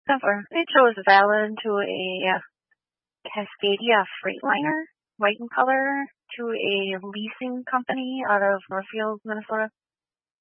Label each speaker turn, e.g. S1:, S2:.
S1: Never. I chose Valid to a Cascadia Freightliner, white in color, to a leasing company out of Northfield, Minnesota.